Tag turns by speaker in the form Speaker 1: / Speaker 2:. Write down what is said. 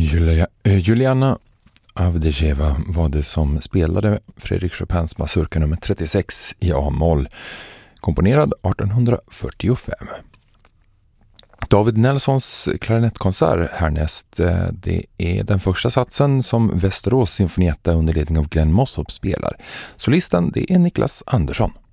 Speaker 1: Juliana Avdejeeva var det som spelade Fredrik Chopins mazurka nummer 36 i A-moll, komponerad 1845. David Nelsons klarinettkonsert härnäst, det är den första satsen som Västerås symfonietta under ledning av Glenn Mossop spelar. Solisten, det är Niklas Andersson.